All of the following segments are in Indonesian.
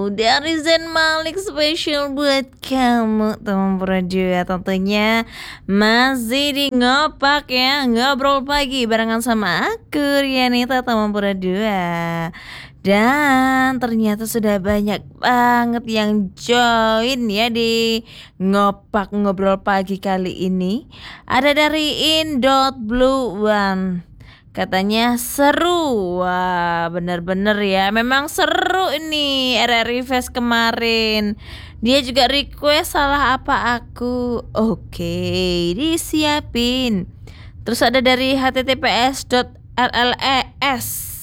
dari Zain Malik spesial buat kamu teman berdua. Tentunya masih di ngopak ya, ngobrol pagi barengan sama aku Rianita teman berdua. Dan ternyata sudah banyak banget yang join ya di ngopak ngobrol pagi kali ini. Ada dari In.Blue One. Katanya seru. Wah, bener-bener ya. Memang seru ini RRI Fest kemarin. Dia juga request salah apa aku. Oke, disiapin. Terus ada dari https.lles.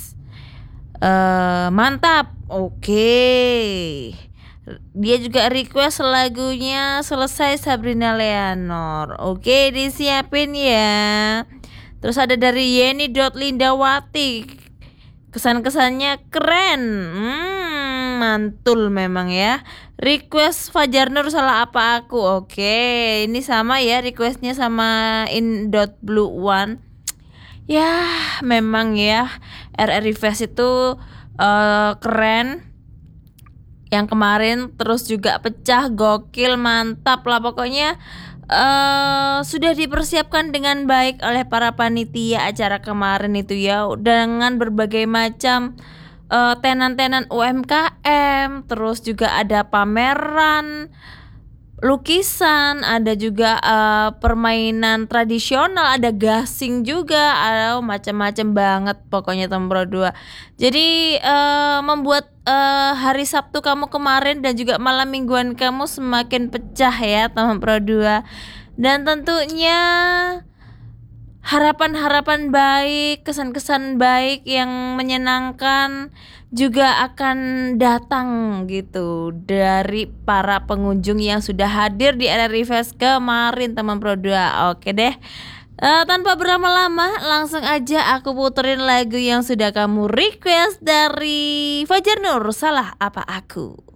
Mantap. Oke. Dia juga request lagunya Selesai Sabrina Leonor. Oke, disiapin ya. Terus ada dari Yeni.Lindawati. Kesan-kesannya keren. Mantul memang ya. Request Fajar Nur salah apa aku. Oke, ini sama ya requestnya sama In.Blue One. Ya, memang ya RRI Fest itu keren. Yang kemarin terus juga pecah, gokil, mantap lah pokoknya. Sudah dipersiapkan dengan baik oleh para panitia acara kemarin itu ya, dengan berbagai macam tenan-tenan UMKM, terus juga ada pameran lukisan, ada juga permainan tradisional, ada gasing juga, macam-macam banget pokoknya teman berdua. Jadi membuat hari Sabtu kamu kemarin dan juga malam mingguan kamu semakin pecah ya teman berdua. Dan tentunya harapan-harapan baik, kesan-kesan baik yang menyenangkan juga akan datang gitu dari para pengunjung yang sudah hadir di RRI Fest kemarin teman berdua. Oke deh, tanpa berlama-lama langsung aja aku puterin lagu yang sudah kamu request dari Fajar Nur, Salah Apa Aku.